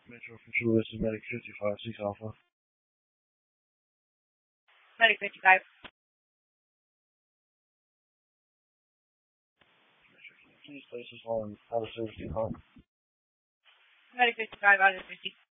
Metro Control, this is Medic 55, 6 Alpha. Medic 55. Please place this on out of service to hunt. Medic 55 out of 50.